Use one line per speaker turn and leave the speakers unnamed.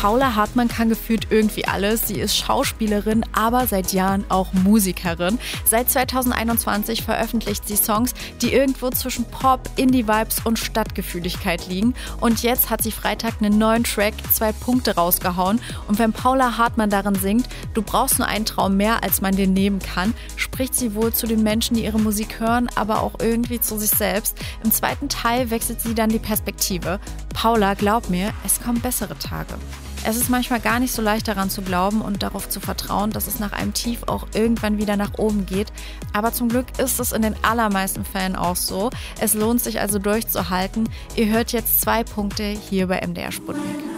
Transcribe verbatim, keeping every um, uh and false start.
Paula Hartmann kann gefühlt irgendwie alles. Sie ist Schauspielerin, aber seit Jahren auch Musikerin. Seit zweitausendeinundzwanzig veröffentlicht sie Songs, die irgendwo zwischen Pop, Indie-Vibes und Stadtgefühligkeit liegen. Und jetzt hat sie Freitag einen neuen Track, zwei Punkte rausgehauen. Und wenn Paula Hartmann darin singt, du brauchst nur einen Traum mehr, als man dir nehmen kann, spricht sie wohl zu den Menschen, die ihre Musik hören, aber auch irgendwie zu sich selbst. Im zweiten Teil wechselt sie dann die Perspektive. Paula, glaub mir, es kommen bessere Tage. Es ist manchmal gar nicht so leicht daran zu glauben und darauf zu vertrauen, dass es nach einem Tief auch irgendwann wieder nach oben geht. Aber zum Glück ist es in den allermeisten Fällen auch so. Es lohnt sich also durchzuhalten. Ihr hört jetzt zwei Punkte hier bei M D R Sputnik.